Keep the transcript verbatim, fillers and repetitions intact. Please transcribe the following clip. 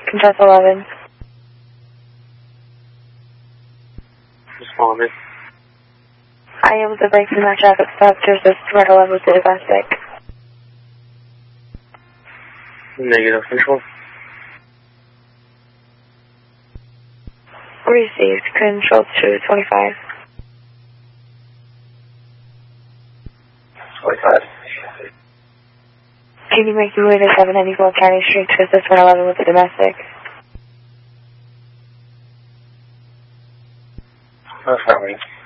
Control eleven. Responding. I am able to bring some more traffic stop to assist Control eleven with the domestic. Negative control. Received. Control two twenty-five. twenty-five. Can you make your way to seven ninety-four County Street to assist one eleven with the domestic? Affirming.